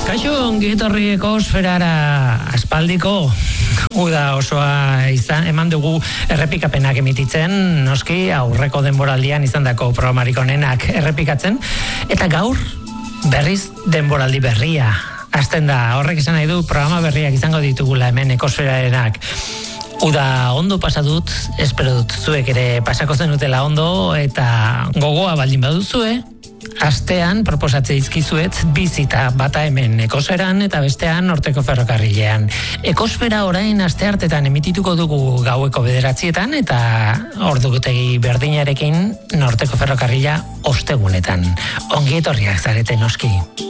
Kaixo, ongi etorri Ekosferara. Aspaldiko uda osoa eman dugu errepikapenak emititzen, noski aurreko denboraldian izandako programarik onenak errepikatzen, eta gaur berriz denboraldi berria hasten da. Horrek izan nahi du programa berriak izango ditugula hemen Ekosferarenak. Uda ondo pasadut, espero dut zuek ere pasako zenutela ondo, eta gogoa baldin baduzue, astean proposatze izkizuet bizita, bata hemen Ekosferan eta bestean Norteko Ferrokarrilean. Ekosfera orain asteartetan emitituko dugu gaueko 9:00 eta ordutegi berdinarekin Norteko Ferrokarrila ostegunetan. Ongi etorriak zarete noski.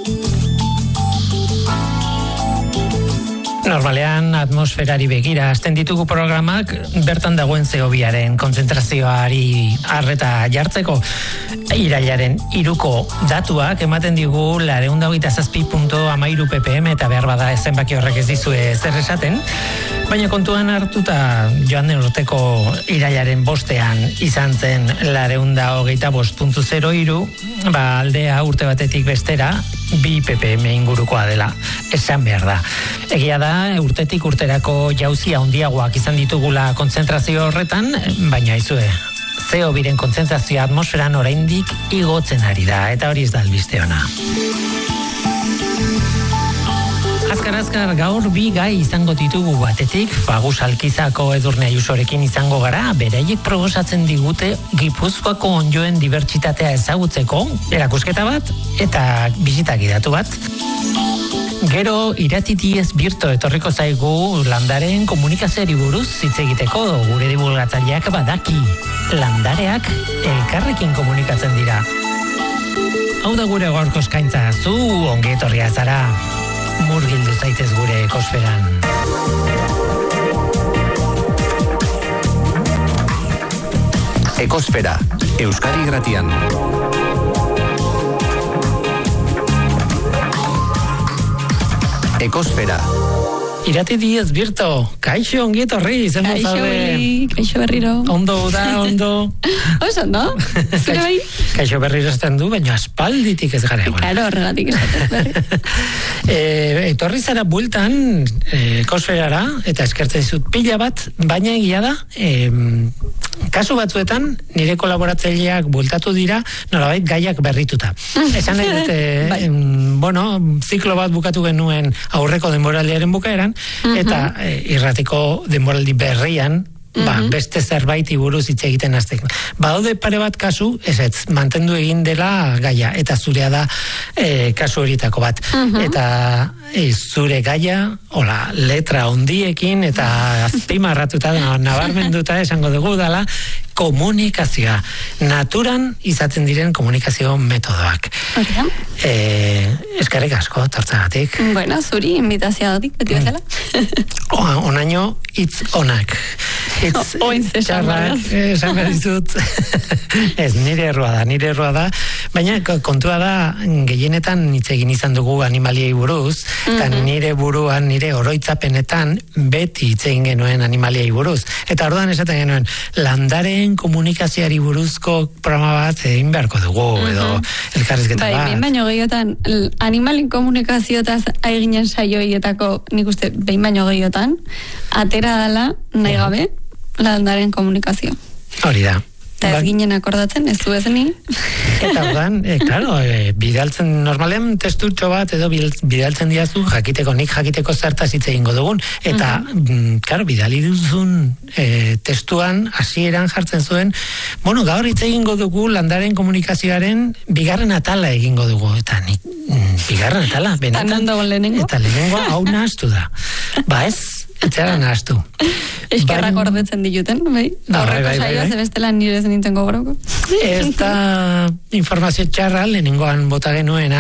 Normalean atmosferari begira hasten ditugu programak bertan dagoen CO2aren kontzentrazioari arreta jartzeko. Irailaren 3ko datuak ematen digu 427.13 ppm eta behar bada zenbaki horrek ez dizue zer esaten, baina kontuan hartuta joan den urteko irailaren 5ean izan zen 425.03, aldea urte batetik bestera 2 ppm ingurukoa dela, esan behar da. Egia da, urtetik urterako jauzi handiagoak izan ditugula kontzentrazio horretan, baina aizue, CO2ren kontzentrazioa atmosferan oraindik igotzen ari da, eta hori ez da albiste ona. Azkar gaur bi gai izango ditugu. Batetik, Fagus Alkizako Edurne Ayusorekin izango gara, beraiek proposatzen digute Gipuzkoako onjoen dibertsitatea ezagutzeko, erakusketa bat eta bisita gidatu bat. Gero, Iratitiez Birto etorriko zaigu landaren komunikazioari buruz hitz egiteko, gure divulgatzaileak badaki. Landareak elkarrekin komunikatzen dira. Hau da gure gaurko eskaintza, zu ongi etorria zara. Murgildu zaitez gure Ekosferan. Ekosfera, Euskadi Irratian. Ekosfera. Iratitiez Birto, kaixo ongi etorri, zen mozaude. Kaixo berriro. Ondo da, ondo. Oso, no? Kaixo berriro esten du, baina aspalditik ez gara egon. Claro, horregatik ez berri. Etorri zara bueltan Ekosferara, eta eskertzen zut pila bat, baina egia da, kasu batzuetan nire kolaboratzaileak bueltatu dira nolabait gaiak berrituta. Esan nahi dute, ziklo bat bukatu genuen aurreko denboraldiaren bukaeran, eta irratiko denboraldi berrian beste zerbaiti buruz hitz egiten hasteko. Badaude pare bat kasu, ez mantendu egin dela gaia, eta zurea da kasu horietako bat. Eta zure gaia, letra ondiekin eta azpimarratuta, nabarmenduta esango dugu dela, komunikazioa. Naturan izaten diren komunikazio metodoak. Eskerrik asko, tortzagatik. Bueno, zuri, invitazioatik, beti bezala. Onaino, hitz onak. Hitz txarrak, esan behar dizut. Ez, nire errua da. Baina kontua da, gehienetan hitz egin izan dugu animaliei buruz, eta nire buruan, nire oroitzapenetan, beti hitz egin genuen animaliei buruz. Eta orduan esaten genuen, landaren komunikazioari buruzko programa bat egin beharko dugu, edo elkarrizketa bat. Baino gehiotan, animalin komunikazioetaz eginen saioietako, nik uste, behin baino gehiotan, atera dela, nahi gabe, landaren komunikazio. Hori da. Eta ez ginen akordatzen, ez du ez ni. Eta ordan, bidaltzen, normalean testutxo bat edo bidaltzen diazu, nik jakiteko zertaz hitz egingo dugun. Eta, bidali duzun testuan, hasieran jartzen zuen, gaur hitz egingo dugu landaren komunikazioaren bigarren atala egingo dugu. Eta nik, bigarren atala, benetan. Eta lehenengoa hau nahaztu da. Etxera nahaztu. Eskerrak ordetzen dituten, bai? Horreko saioa zebestela nire zen nintzen gogoroko. Ez da informazio txarra lehenengoan bota genuena,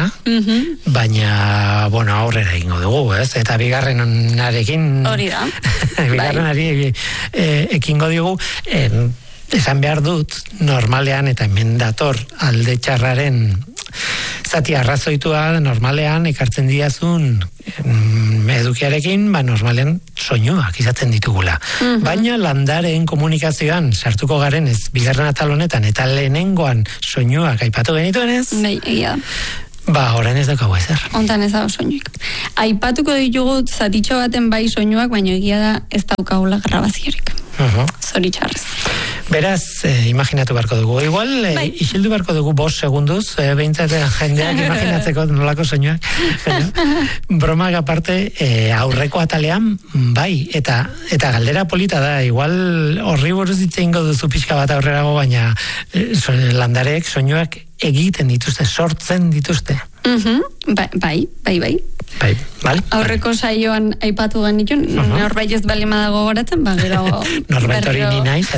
baina, aurrera egingo dugu, ez? Eta bigarrenarekin... Hori da. Bigarrenari ekingo dugu, esan behar dut, normalean eta hemen dator alde txarraren zati arrazoitua, normalean ekartzen diazun edukiarekin, normalean soinuak izaten ditugula. Baina landaren komunikazioan sartuko garen ez bigarren atal honetan eta lehenengoan soinuak aipatu genituen ez? Egia. Orain ez daukagu ezer. Hontan ez dago soinuik. Aipatuko ditugu zatitxo baten bai soinuak, baina egia da ez daukagula grabaziorik. Zoritxarrez. Beraz, imaginatu beharko dugu. Igual, isildu beharko dugu 5 segunduz, behintzat jendeak imaginatzeko nolako soinuak. Bromak aparte, aurreko atalean, bai, eta galdera polita da, igual horri buruz ingo duzu pixka bat aurrerago, baina landareek soinuak egiten dituzte, sortzen dituzte. Bai. Vale. Aurreko saioan aipatu genitun, norbait ez balima dago goratzen, gero norbait hori ni naiz,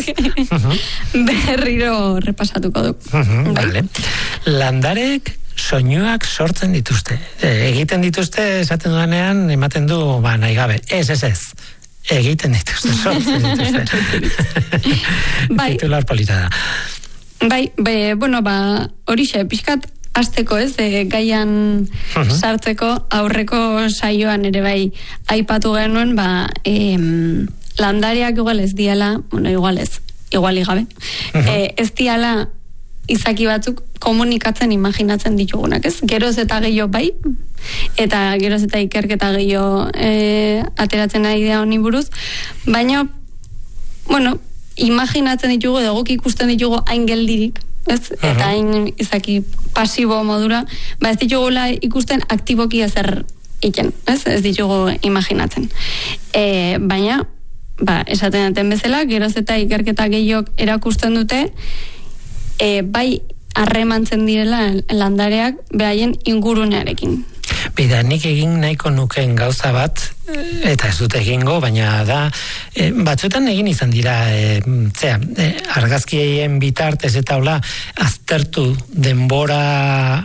berriro repasatuko du. Vale. Landarek soinuak sortzen dituzte. Egiten dituzte, esaten duanean, ematen du, nahi gabe. Ez. Egiten dituzte, sortzen dituzte. Titular polita da. Horixe, pixkat azteko gaian sartzeko aurreko saioan ere bai aipatu genuen, landareak igual ez diala, iguali gabe, ez diala izaki batzuk komunikatzen imaginatzen ditugunak, ez? Geroz eta gehiago bai, eta geroz eta ikerketa gehiago ateratzen ari da honi buruz, baina, imaginatzen ditugu, edo ikusten ditugu hain geldirik, ez? Eta hain izaki pasibo modura, ez ditugula ikusten aktiboki ezer iken, ez? Ez ditugu imaginatzen. Baina, esaten daten bezala, geroz eta ikerketa gehiago erakusten dute, bai harremantzen direla landareak beraien ingurunearekin. Bida, nik egin nahiko nukeen gauza bat, eta ez dut egingo, baina da, batzuetan egin izan dira, argazkien bitartez eta hola, aztertu denbora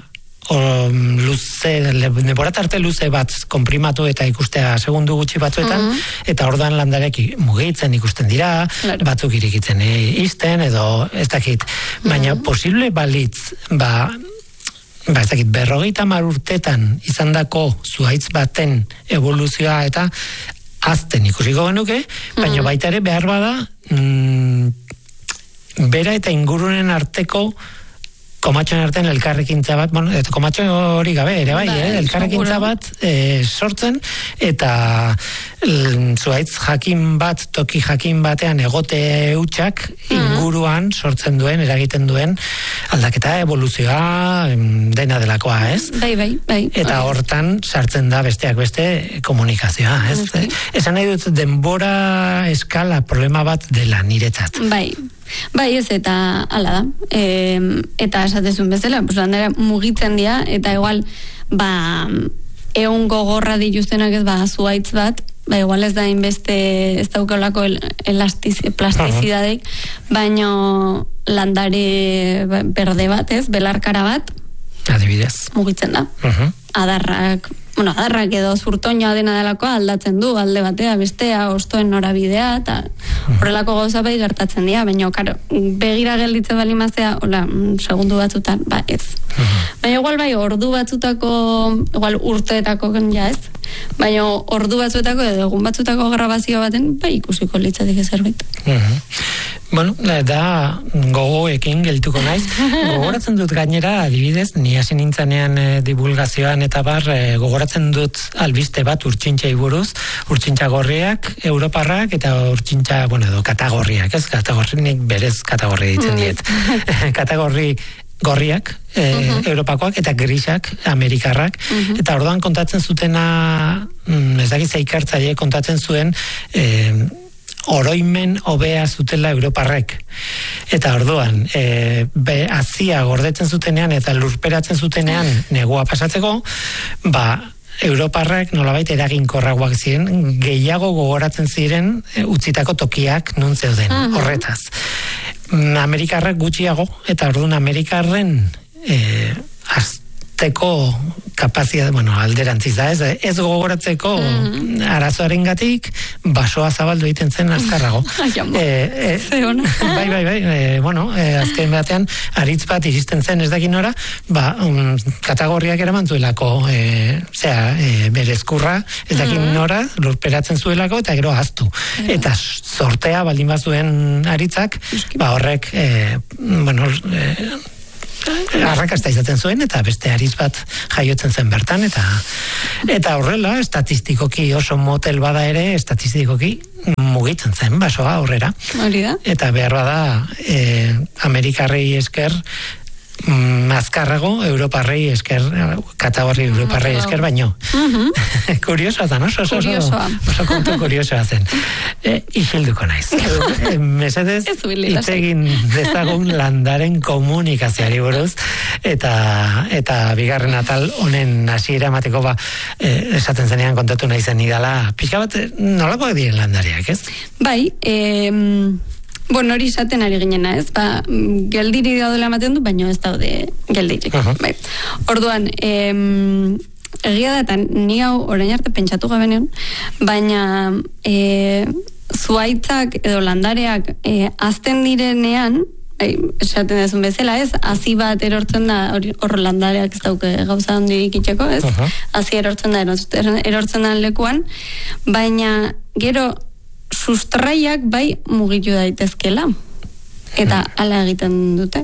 denbora tarte luze bat konprimatu eta ikustea segundu gutxi batzuetan, eta ordan landarek mugitzen ikusten dira, batzuk irikitzen izten, edo ez dakit, baina posible balitz, ez dakit, 50 urtetan izandako zuhaitz baten evoluzioa eta azten ikusiko genuke, baina baita ere behar bada bera eta ingurunen arteko komatxoen artean elkarrekintza bat, komatxo hori gabe ere bai, elkarrekintza bat sortzen, eta zuhaitz jakin bat, toki jakin batean egote hutsak inguruan sortzen duen, eragiten duen aldaketa, evoluzioa, dena delakoa, ez? Bai. Eta hortan sartzen da besteak beste komunikazioa, ez? Esan nahi dut denbora eskala problema bat dela niretzat. Bai, ez, eta ala da. Eta esatezun bezala, landara mugitzen dira, eta igual, egun gogorra dituztenak ez, zuhaitz bat, igual ez da inbeste, ez daukolako plastizidadek, baina landare berde bat, ez, belarkara bat, adibidez, mugitzen da. Adarrak edo zurtoñoa dena delakoa aldatzen du, alde batea, bestea, ostoen norabidea, eta horrelako gauza bai gertatzen dira, baina, begira gelditzen bali maztea, segundu batzutan, ez. Baina, igual ordu batzutako, igual urteetako ja ez, baina ordu batzuetako edo egun batzutako grabazio baten, ikusiko litzatik zerbait. Da gogoekin geltuko naiz. Gogoratzen dut gainera, adibidez, ni hasi nintzanean divulgazioan eta gogoratzen dut albiste bat urtsintxei buruz, urtsintxa gorriak, europarrak, eta urtsintxa, edo katagorriak, ez? Katagorriak berez katagorri ditzen diet. Katagorri gorriak, europakoak, eta grisak, amerikarrak, eta orduan kontatzen zutena, ez dakiz ikertzaile kontatzen zuen, oroimen hobea zutela europarrek. Eta orduan, azia gordetzen zutenean eta lurperatzen zutenean negua pasatzeko, europarrek nolabait eraginkorragoak ziren, gehiago gogoratzen ziren utzitako tokiak nun zeuden, horretaz. Amerikarrek gutxiago, eta orduan Amerikarren azteko kapazia, alderantziz da, ez gogoratzeko arazoaren gatik, basoa zabaldu egiten zen azkarrago. Azken batean, aritz bat iristen zen ez dakin nora, katagorriak eraman zuelako, bere eskurra, ez dakin nora, lurperatzen zuelako, eta gero ahaztu. Eta sortea baldin bazuen aritzak, horrek, arrakasta izaten zuen, eta beste ariz bat jaiotzen zen bertan, eta horrela, estatistikoki oso motel bada ere, estatistikoki mugitzen zen basoa aurrera. Hori da. Eta behar bada, Amerikarrei esker, azkarrago, Europarrei esker, kategori Europarrei esker baino. Kuriosoa zen, oso kontu kuriosoa zen. Isilduko naiz. Mesedez, hitz egin dezagun landaren komunikazioari buruz, eta bigarren atal honen hasiera emateko esaten zenean kontatu nahi zen idala, pixka bat nolakoak diren landariak, ez? Bai, bueno, hori izaten ari ginena, ez? Geldiri daudela ematen du, baina ez daude geldirik. Bai. Orduan, egia da, eta ni hau orain arte pentsatu gabenean, baina zuaitzak edo landareak azten direnean, esaten dezun bezala, ez? Hazi bat erortzen da, hor landareak ez dauke gauza handirik itxeko, ez? Hazi erortzen da lekuan, baina gero sustraiak bai mugitu daitezkela. Eta hala egiten dute.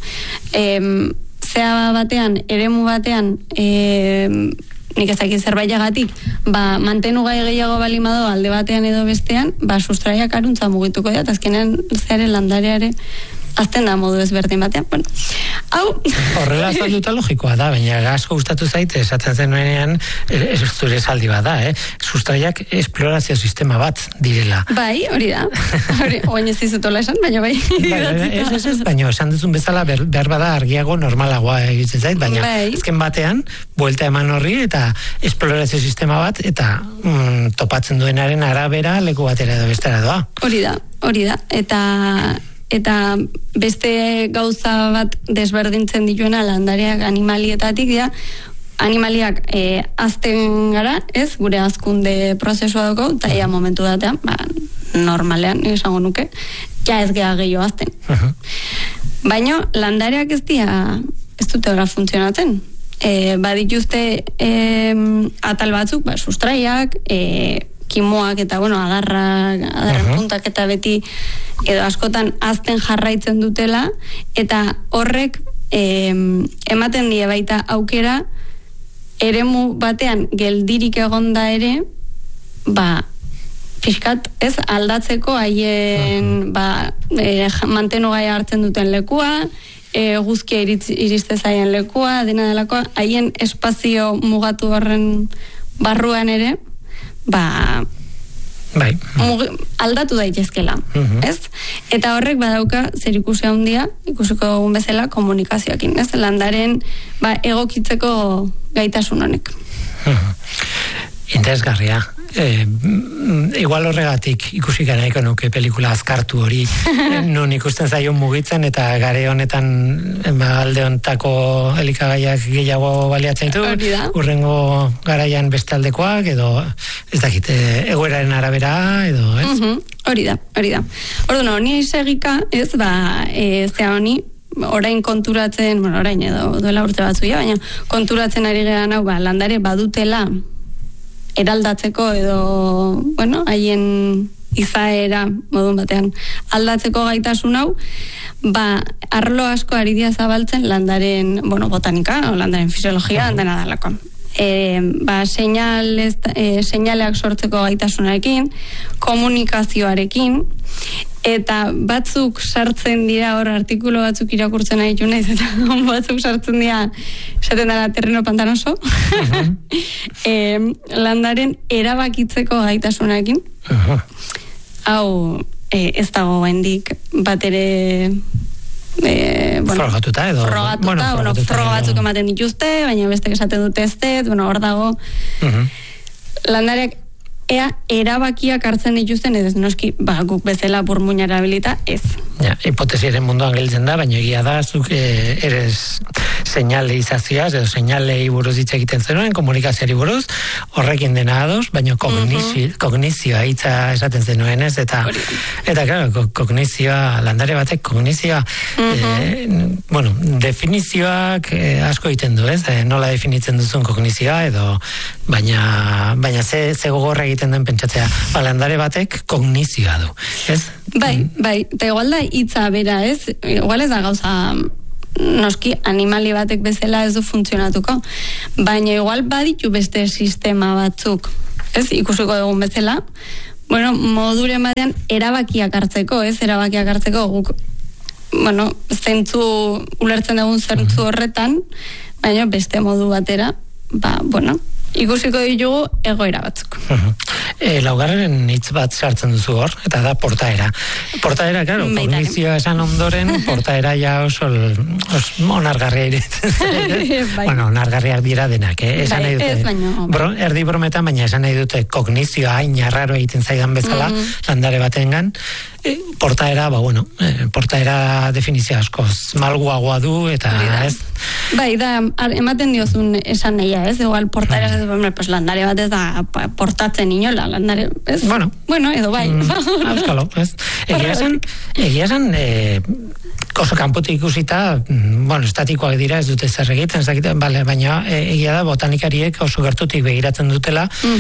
Zea batean, eremu batean, nik ezakit zerbaitagatik, mantenu gai gehiago balimado alde batean edo bestean, sustraiak aruntza mugituko da, eta azkenean zearen landareare azten da modu ezberdin batean. Bueno, hau... Horrela azalduta logikoa da, baina asko gustatu zaite, esaten zenuenean, zure esaldi bat da, sustraiak esplorazio sistema bat direla. Bai, hori da. Oain ez dizutola esan, baina bai. Ez, baina esan duzun bezala behar bada argiago normalagoa egitzen zait, baina azken batean, buelta eman horri, eta esplorazio sistema bat, eta topatzen duenaren arabera leku batera edo bestera doa. Hori da. Eta beste gauza bat desberdintzen dituena landareak animalietatik dira, animaliak azten gara, ez, gure azkunde prozesua dugu, eta ea momentu datean, normalean, esango nuke, ja ez geha gehiago azten. Baina landareak ez dute ora funtzionatzen. Badituzte atal batzuk, sustraiak, kimoak eta, adarren puntak eta beti edo askotan azten jarraitzen dutela, eta horrek ematen die baita aukera eremu batean geldirik egonda ere, fiskat, ez, aldatzeko haien mantenu gaia hartzen duten lekua, guzkia iriste zaien lekua, dena delakoa, haien espazio mugatu horren barruan ere, aldatu daitezkela, ez? Eta horrek badauka zer ikusi handia, ikusiko dugun bezala komunikazioakin, ez? Landaren egokitzeko gaitasun honek. Interesgarria. Igual horregatik ikusi garaiko nuke pelikula azkartu hori, non ikusten zaio mugitzen eta gare honetan alde hontako elikagaiak gehiago baliatzen ditu, urrengo garaian bestaldekoak edo ez dakit, egoeraren arabera edo, ez? Hori da. Orduan, honi segika, ez, zea honi, orain konturatzen, orain edo duela urte batzuia, baina konturatzen ari gehan hau, landare badutela eraldatzeko edo, haien izaera modun batean aldatzeko gaitasun hau, arlo asko ari dia zabaltzen landaren, botanika, landaren fisiologia, dena dalako. Seinaleak sortzeko gaitasunarekin, komunikazioarekin, eta batzuk sartzen dira, hor artikulu batzuk irakurtzen nahi naiz, eta batzuk sartzen dira, esaten dara terreno pantanoso, landaren erabakitzeko gaitasunarekin. Hau, ez dago hendik bat ere frogatuta edo froga batzuk ematen dituzte, baina beste esaten dute ez dut, hor dago landareak erabakiak hartzen dituzten, ez noski guk bezala burmuina erabilita, ez. Hipotesiaren munduan gelditzen da, baina egia da, zuk ere seinalizazioaz, edo seinalei buruz hitz egiten zenuen, komunikazioari buruz, horrekin dena ados, baina kognizioa hitza esaten zenuen, ez, eta claro, kognizioa, landare batek kognizioa, definizioak asko egiten du, ez, nola definitzen duzun kognizioa, edo, baina ze gogorra egiten den pentsatzea, landare batek kognizioa du, ez? Bai, eta igual da hitza bera, ez? Igual ez da gauza noski animali batek bezala ez du funtzionatuko. Baina igual baditu beste sistema batzuk, ez, ikusiko dugun bezala, bueno, moduren batean erabakiak hartzeko, guk, bueno, ulertzen dugun zentzu horretan, baina beste modu batera, bueno, ikusiko ditugu egoera batzuk. Laugarren hitz bat sartzen duzu hor, eta da portaera. Portaera, claro, kognizioa esan ondoren, portaera ja oso onargarria iretzen. Bueno, onargarriak dira denak, esan nahi dute. Erdi brometan, baina esan nahi dute kognizioa hain arraro egiten zaidan bezala, landare batengan, portaera, portaera definizio askoz malguagoa du, eta ez? Bai, da, ematen diozun esan nahia, ez? Igual portaera, pues landare bat ez da portatzen inola, landare, ez? Bueno, edo bai. Euskalo, ez? Egia esan, oso kanpotik ikusita, estatikoak dira, ez dute zer egiten, baina egia da botanikariek oso gertutik begiratzen dutela,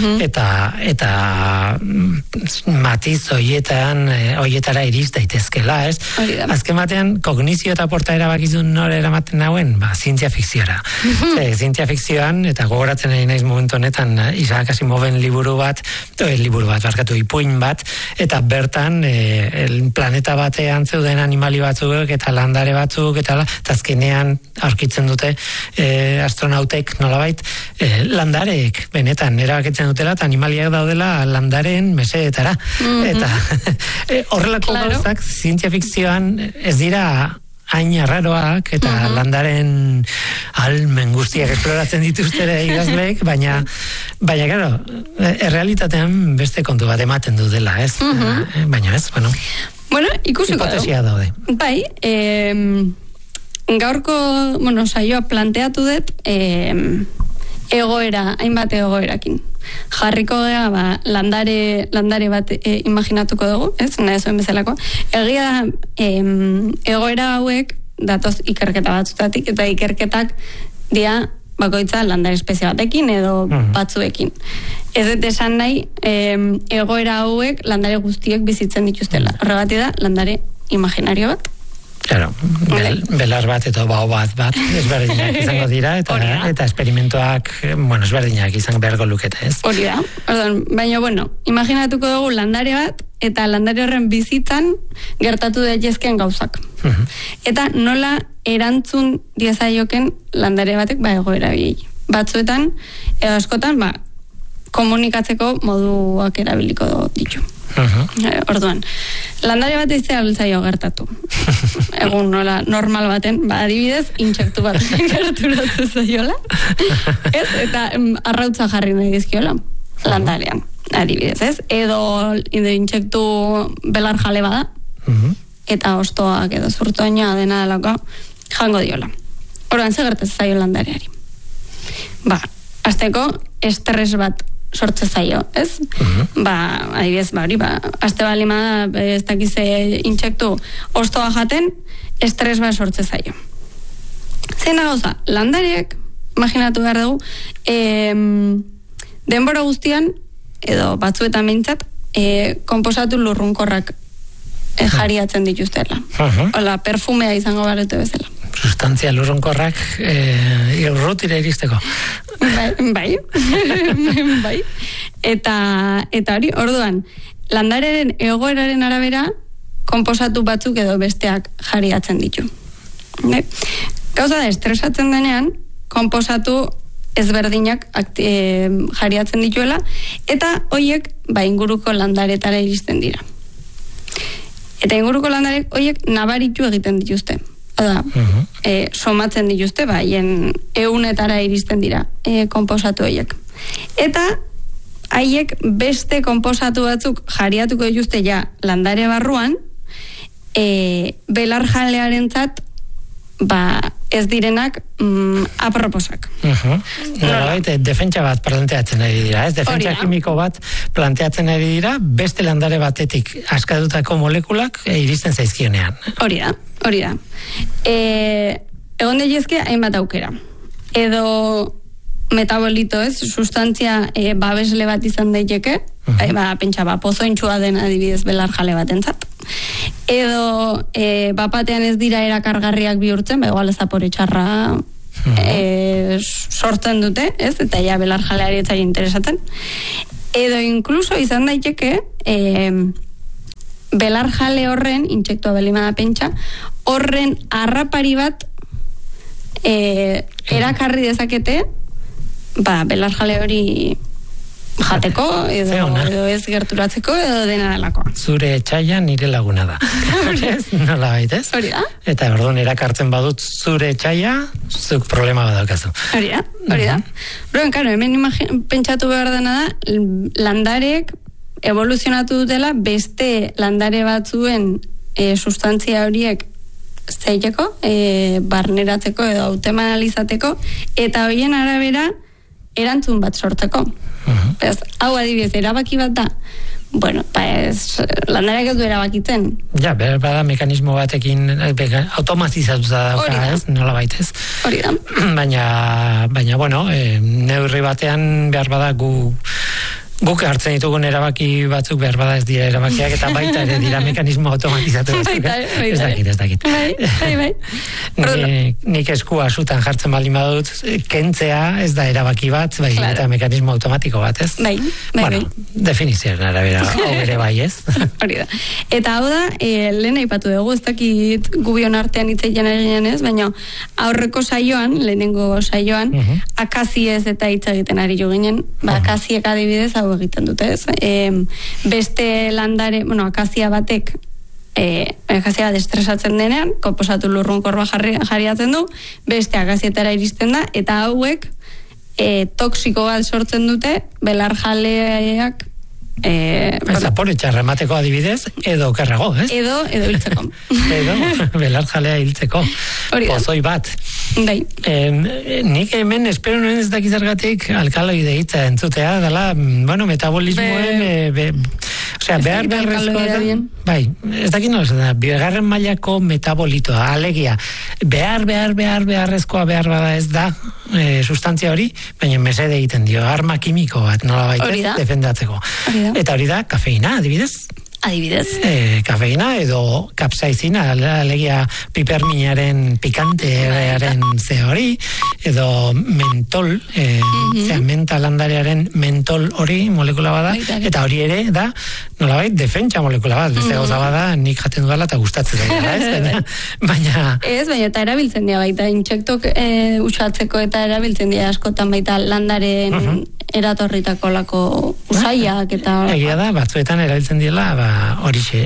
eta matiz hoietara iriz daitezkela, ez? Azken batean, kognizio eta portaera bakizun nore eramaten nauen, zientzia fikziora. Zientzia fikzioan, eta gogoratzen ari naiz momentu honetan, Isaac Asimoven ipuin bat, eta bertan planeta batean zeuden animali batzuk, eta landare batzuk, eta azkenean aurkitzen dute astronautek nolabait, landareek benetan erabakitzen dutela, eta animaliak daudela landaren meseetara. Eta horrelako gauzak zientzia fikzioan ez dira hain arraroak eta landaren almen guztiak esploratzen dituztere idazleek, baina claro, errealitatean beste kontu bat ematen du dela, ez? Baina ez, Bueno, ikusiko hipotesia daude. Bai, gaurko, saioa planteatu dut hainbat egoerakin. Jarriko gea, landare bat imaginatuko dugu, ez? Nahi zuen bezalako. Egia egoera hauek datoz ikerketa batzutatik, eta ikerketak dia bakoitza landare espezia batekin edo batzuekin. Ez dut esan nahi, egoera hauek landare guztiek bizitzen dituztela. Horregatik da, landare imaginario bat. Claro, belar bat eta bao bat ezberdinak izango dira, eta esperimentoak, ezberdinak izango beharko lukete, ez? Hori da, baina, imaginatuko dugu landare bat, eta landare horren bizitzan gertatu daitezkeen gauzak. Eta nola erantzun diezaioken landare batek, egoera biei. Batzuetan, edo askotan, komunikatzeko moduak erabiliko ditu. Orduan, landare bat iztea biltzaio gertatu. Egun nola normal baten, adibidez, intsektu bat gerturatu zaiola. Ez? Eta arrautza jarri nahi dizkiola landarean, adibidez, ez? Edo intsektu belar jale bada, eta ostoak edo zurtoina dena delako jango diola. Orduan, ze gertatu zaio landareari. Azteko estres bat sortze zaio, ez? Adibidez, azte balima ez dakize intsektu ostoa jaten, estres bat sortze zaio. Zein gauza, landareak, imaginatu behar dugu, denbora guztian, edo batzuetan behintzat, konposatu lurrunkorrak jariatzen dituztela. Hola, perfumea izango barete bezala. Sustantzia lurrunkorrak urrutira iristeko. Bai. Eta hori, orduan, landareren egoeraren arabera, konposatu batzuk edo besteak jariatzen ditu. Gauza da, estresatzen denean, konposatu ezberdinak jariatzen dituela, eta horiek inguruko landaretara iristen dira. Eta inguruko landarek horiek nabaritu egiten dituzte. Somatzen dituzte, eunetara iristen dira konposatu horiek. Eta haiek beste konposatu batzuk jariatuko dituzte landare barruan, belar jalearentzat ez direnak aproposak. Defentsa bat planteatzen ari dira, ez? Defentsa kimiko bat planteatzen ari dira, beste landare batetik askatutako molekulak iristen zaizkionean. Hori da. Egon daitezke hainbat aukera. Edo metabolito, ez? Sustantzia babesle bat izan daiteke, pentsa pozointxua den adibidez belar jale batentzat. Edo bapatean ez dira erakargarriak bihurtzen, igual zapore txarra sortzen dute, ez? Eta ja belarjaleari ez zaio interesatzen. Edo incluso izan daiteke belarjale horren, intsektua belimada pentsa, horren harrapari bat erakarri dezakete belarjale hori jateko, edo ez gerturatzeko, edo dena delakoa. Zure etxaia nire laguna da. Nola baitez? Hori da. Eta orduan erakartzen badut zure etxaia, zuk problema badaukazu. Hori da. Horren, karo, hemen pentsatu behar dena da, landarek evoluzionatu dutela beste landare batzuen sustantzia horiek zeiteko, barneratzeko edo autoanalizateko, eta horien arabera erantzun bat sortzeko. Hau adibidez, erabaki bat da, bueno, landareak ez du erabakitzen. Ja, bada mekanismo batekin automatizatuta dauka, ez? Nola baitez. Hori da. Baina, bueno, neurri batean behar bada guk hartzen ditugun erabaki batzuk behar bada ez dira erabakiak, eta baita ere dira mekanismo automatizatu batzuk. Ez dakit. Bai. Nik eskua sutan jartzen baldin badut, kentzea ez da erabaki bat, bai, eta mekanismo automatiko bat, ez? Bai. Definizioen arabera, hau ere bai, ez? Hori da. Eta hau da, lehen aipatu dugu, ez dakit gubion artean hitzeien eginen ez, baina aurreko saioan, lehenengo saioan, akaziez eta hitz egiten ari jo ginen, akaziek adibidez hau egiten dute, ez? Beste landare, akazia batek akazia bat estresatzen denean, komposatu lurrunkorba jarriatzen du, beste akazietara iristen da, eta hauek toksiko bat sortzen dute, belarjaleak zapore txarra emateko adibidez, edo kerrago, ez? Edo hiltzeko. Belarjalea hiltzeko. Pozoi bat. Bai. Nik hemen espero nuen ez dakizargatik alkaloide hitza entzutea, dela, metabolismoen behar beharrezkoa. Bai, ez dakit nola, bigarren mailako metabolitoa, alegia, beharrezkoa behar bada ez da sustantzia hori, baina mesede egiten dio, arma kimiko bat, nola baitez, defendatzeko. Eta hori da, kafeina, adibidez? Kafeina edo kapsaizina, alegia piperminaren pikantearen ze hori, edo mentol, menta landarearen mentol hori molekula bada, eta hori ere da, nolabait, defentsa molekula bat, beste gauza bada, nik jaten dudala eta gustatzen dela, ez? Baina eta erabiltzen dira baita, intsektok usatzeko eta erabiltzen dira askotan baita landaren eratorritako lako usaiak eta... Egia da, batzuetan erabiltzen dira, horixe,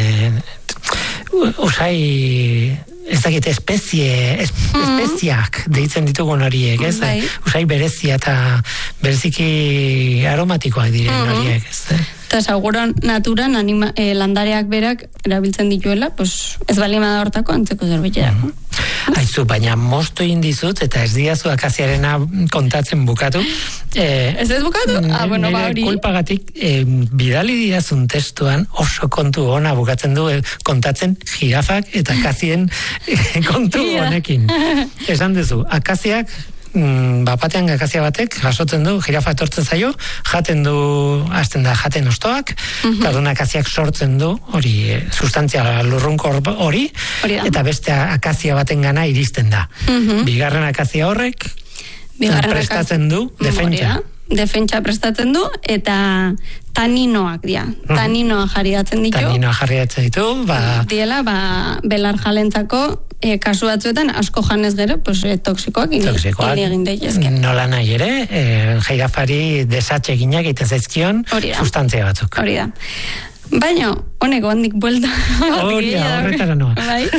usai, ez dakit, espeziak deitzen ditugun horiek, ez? Usai berezia eta bereziki aromatikoak diren horiek, ez? Eta seguran naturan landareak berak erabiltzen dituela, ez balima da hortako antzeko zerbitxerako. Aizu, baina mostu indizut, eta ez diazu akaziarena kontatzen bukatu. Ez bukatu? Nire kulpagatik bidali diazun testuan oso kontu ona bukatzen du kontatzen jirafak eta akazien kontu honekin. Esan duzu, akaziak bapatean akazia batek jasotzen du, jirafa etortzen zaio, jaten du, hasten da jaten ostoak, eta akaziak sortzen du, hori, sustantzia lurrunkor hori, eta beste akazia baten gana iristen da. Bigarren akazia horrek prestatzen du defentsa prestatzen du, eta taninoak dira. Taninoa jarriatzen ditu. Diela, belarjalentzako kasu batzuetan asko janez gero, toksikoak egin daitezke. Nola nahi ere, jirafari desatxe ginak egiten zaizkion sustantzia batzuk. Hori da. Baina, honek handik buelta. Horretara noa.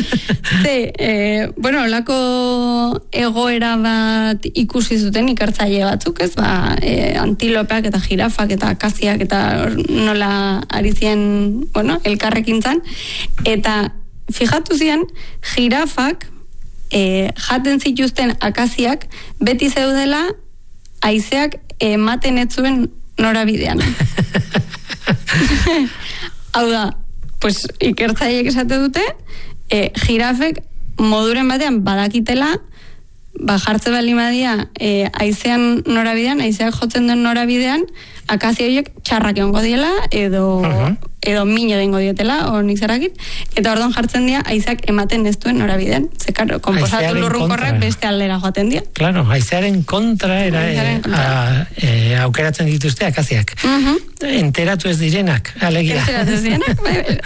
Olako egoera bat ikusi zuten ikertzaile batzuk, ez? Antilopeak eta jirafak eta akaziak eta nola ari zien, elkarrekin zan. Eta fijatu zian, jirafak jaten zituzten akaziak beti zeudela haizeak ematen ez zuen norabidean. Hau da, ikertzaileek esate dute, jirafek moduren batean badakitela, jartze bali madia haizean norabidean, haizeak jotzen duen norabidean, akazia horiek txarrak egongo diela, edo edo min egingo dietela, o nik zerakit, eta orduan jartzen dira, haizak ematen ez duen norabidean. Ze, karo, komposatu lurrunkorrak beste aldera joaten dira. Claro, haizearen kontra aukeratzen dituzte akaziak. Enteratu ez direnak, alegia. Enteratu ez direnak,